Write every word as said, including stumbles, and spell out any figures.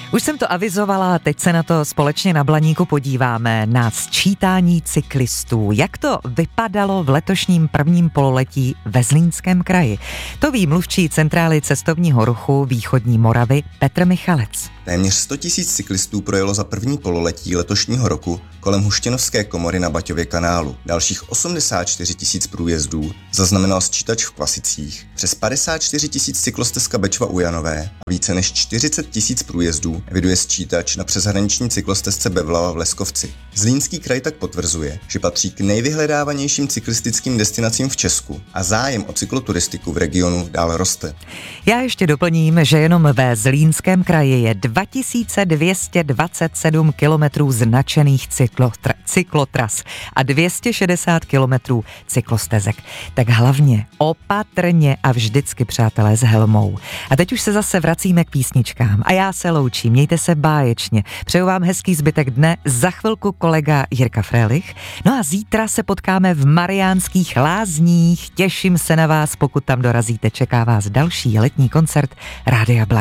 Už jsem to avizovala, teď se na to společně na Blaníku podíváme, na sčítání cyklistů. Jak to vypadalo v letošním prvním pololetí ve Zlínském kraji? To ví mluvčí centrály cestovního ruchu Východní Moravy Petr Michalec. Téměř sto tisíc cyklistů projelo za první pololetí letošního roku kolem Huštěnovské komory na Baťově kanálu. Dalších osmdesát čtyři tisíc průjezdů zaznamenal sčítač v Kvasicích, přes padesát čtyři tisíc cyklostezka Bečva u Janové a více než čtyřicet tisíc průjezdů eviduje sčítač na přeshraniční cyklostezce Bevlava v Leskovci. Zlínský kraj tak potvrzuje, že patří k nejvyhledávanějším cyklistickým destinacím v Česku a zájem o cykloturistiku v regionu dále roste. Já ještě doplním, že jenom ve Zlínském kraji je dva tisíce dvě stě dvacet sedm kilometrů značených cyklotr- cyklotras a dvě stě šedesát kilometrů cyklostezek. Tak hlavně opatrně a vždycky, přátelé, s helmou. A teď už se zase vracíme k písničkám a já se loučím, mějte se báječně. Přeju vám hezký zbytek dne, za chvilku kolega Jirka Frélich. No a zítra se potkáme v Mariánských Lázních. Těším se na vás, pokud tam dorazíte, čeká vás další letní koncert Rádia Blaník.